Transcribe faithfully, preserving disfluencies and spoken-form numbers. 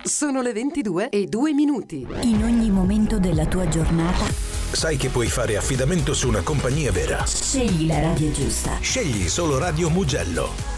Sono le ventidue e due minuti. In ogni momento della tua giornata sai che puoi fare affidamento su una compagnia vera. scegli la radio giusta. Scegli solo Radio Mugello.